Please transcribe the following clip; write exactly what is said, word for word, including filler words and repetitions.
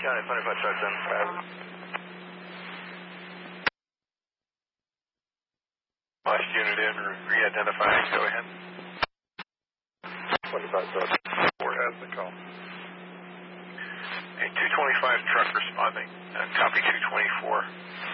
County twenty-five trucks in. Last unit in, re-identifying, go ahead. twenty-five trucks. Four has the call. A two twenty-five truck responding. Uh, copy two twenty-four.